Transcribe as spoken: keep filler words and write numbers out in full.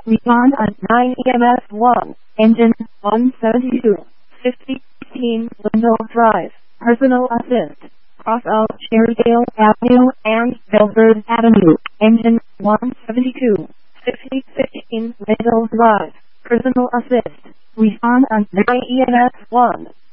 Respond on nine E M S one. Engine one seventy-two. fifty fifteen Window Drive. Personal Assist. Cross out Sherriedale Avenue and Belford Avenue. Engine one seventy-two. fifty fifteen Window Drive. Personal Assist. Respond on nine E M S one.